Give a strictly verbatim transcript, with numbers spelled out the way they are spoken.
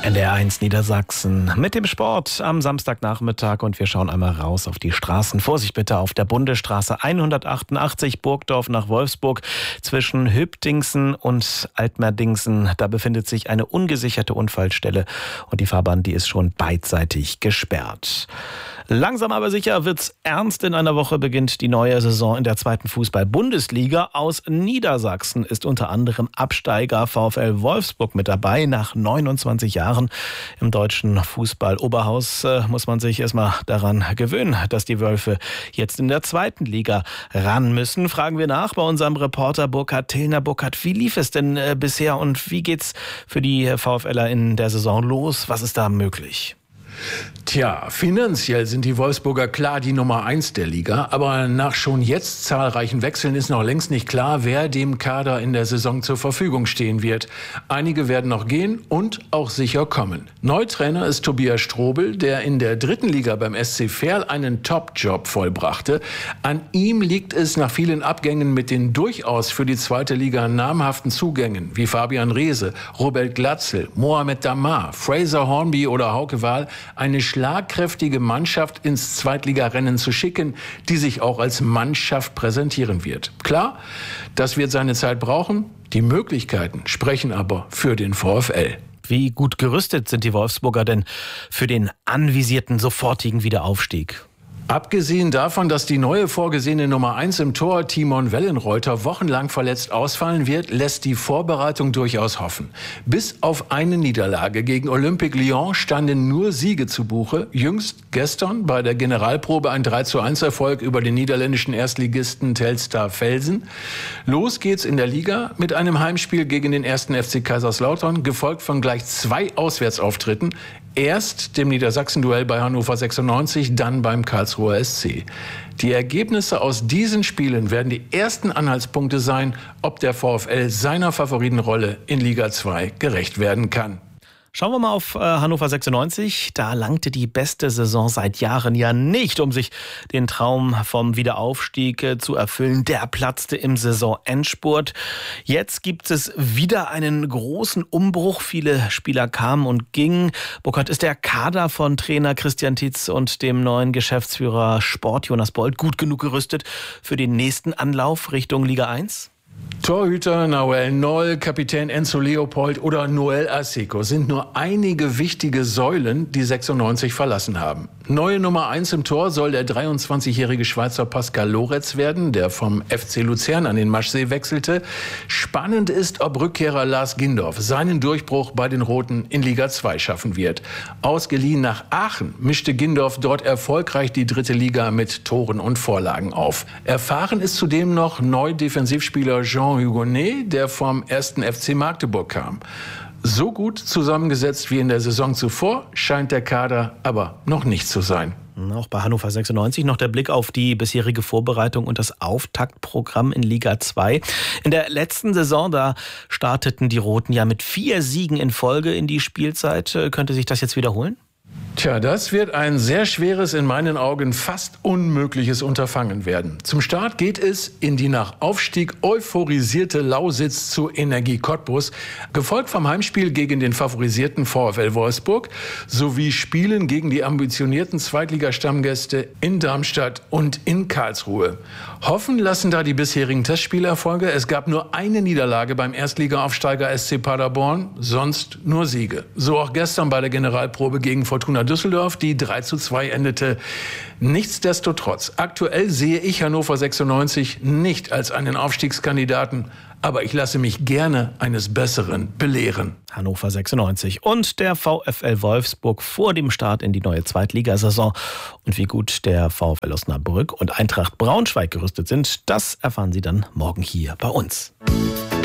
N D R eins Niedersachsen mit dem Sport am Samstagnachmittag und wir schauen einmal raus auf die Straßen. Vorsicht bitte auf der Bundesstraße hundertachtundachtzig Burgdorf nach Wolfsburg zwischen Hübdingsen und Altmerdingsen. Da befindet sich eine ungesicherte Unfallstelle und die Fahrbahn, die ist schon beidseitig gesperrt. Langsam aber sicher wird's ernst. In einer Woche beginnt die neue Saison in der zweiten Fußball-Bundesliga. Aus Niedersachsen ist unter anderem Absteiger VfL Wolfsburg mit dabei. Nach neunundzwanzig Jahren im deutschen Fußball-Oberhaus äh, muss man sich erstmal daran gewöhnen, dass die Wölfe jetzt in der zweiten Liga ran müssen. Fragen wir nach bei unserem Reporter Burkhard Tillner. Burkhard, wie lief es denn äh, bisher und wie geht's für die VfLer in der Saison los? Was ist da möglich? Tja, finanziell sind die Wolfsburger klar die Nummer eins der Liga, aber nach schon jetzt zahlreichen Wechseln ist noch längst nicht klar, wer dem Kader in der Saison zur Verfügung stehen wird. Einige werden noch gehen und auch sicher kommen. Neutrainer ist Tobias Strobel, der in der dritten Liga beim S C Verl einen Top-Job vollbrachte. An ihm liegt es nach vielen Abgängen mit den durchaus für die zweite Liga namhaften Zugängen wie Fabian Reese, Robert Glatzel, Mohamed Damar, Fraser Hornby oder Hauke Wahl eine schlagkräftige Mannschaft ins Zweitligarennen zu schicken, die sich auch als Mannschaft präsentieren wird. Klar, das wird seine Zeit brauchen. Die Möglichkeiten sprechen aber für den VfL. Wie gut gerüstet sind die Wolfsburger denn für den anvisierten sofortigen Wiederaufstieg? Abgesehen davon, dass die neue vorgesehene Nummer eins im Tor, Timon Wellenreuter, wochenlang verletzt ausfallen wird, lässt die Vorbereitung durchaus hoffen. Bis auf eine Niederlage gegen Olympique Lyon standen nur Siege zu Buche. Jüngst gestern bei der Generalprobe ein drei zu eins Erfolg über den niederländischen Erstligisten Telstar Velsen. Los geht's in der Liga mit einem Heimspiel gegen den ersten F C Kaiserslautern, gefolgt von gleich zwei Auswärtsauftritten. Erst dem Niedersachsen-Duell bei Hannover sechsundneunzig, dann beim Karlsruher S C. Die Ergebnisse aus diesen Spielen werden die ersten Anhaltspunkte sein, ob der VfL seiner Favoritenrolle in Liga zwei gerecht werden kann. Schauen wir mal auf äh, Hannover sechsundneunzig. Da langte die beste Saison seit Jahren ja nicht, um sich den Traum vom Wiederaufstieg äh, zu erfüllen. Der platzte im Saisonendspurt. Jetzt gibt es wieder einen großen Umbruch. Viele Spieler kamen und gingen. Burkhard, ist der Kader von Trainer Christian Tietz und dem neuen Geschäftsführer Sport Jonas Bold gut genug gerüstet für den nächsten Anlauf Richtung Liga eins? Torhüter Nahuel Noll, Kapitän Enzo Leopold oder Noel Asseco sind nur einige wichtige Säulen, die sechsundneunzig verlassen haben. Neue Nummer eins im Tor soll der dreiundzwanzigjährige Schweizer Pascal Loretz werden, der vom F C Luzern an den Maschsee wechselte. Spannend ist, ob Rückkehrer Lars Gindorf seinen Durchbruch bei den Roten in Liga zwei schaffen wird. Ausgeliehen nach Aachen mischte Gindorf dort erfolgreich die dritte Liga mit Toren und Vorlagen auf. Erfahren ist zudem noch Neu-Defensivspieler Jean Hugonet, der vom ersten F C Magdeburg kam. So gut zusammengesetzt wie in der Saison zuvor scheint der Kader aber noch nicht zu sein. Auch bei Hannover sechsundneunzig noch der Blick auf die bisherige Vorbereitung und das Auftaktprogramm in Liga zwei. In der letzten Saison, da starteten die Roten ja mit vier Siegen in Folge in die Spielzeit. Könnte sich das jetzt wiederholen? Tja, das wird ein sehr schweres, in meinen Augen fast unmögliches Unterfangen werden. Zum Start geht es in die nach Aufstieg euphorisierte Lausitz zu Energie Cottbus, gefolgt vom Heimspiel gegen den favorisierten VfL Wolfsburg sowie Spielen gegen die ambitionierten Zweitligastammgäste in Darmstadt und in Karlsruhe. Hoffen lassen da die bisherigen Testspielerfolge. Es gab nur eine Niederlage beim Erstligaaufsteiger S C Paderborn, sonst nur Siege. So auch gestern bei der Generalprobe gegen Fortuna Düsseldorf, die drei zu zwei endete. Nichtsdestotrotz, aktuell sehe ich Hannover sechsundneunzig nicht als einen Aufstiegskandidaten, aber ich lasse mich gerne eines Besseren belehren. Hannover sechsundneunzig und der VfL Wolfsburg vor dem Start in die neue Zweitligasaison. Und wie gut der VfL Osnabrück und Eintracht Braunschweig gerüstet sind, das erfahren Sie dann morgen hier bei uns.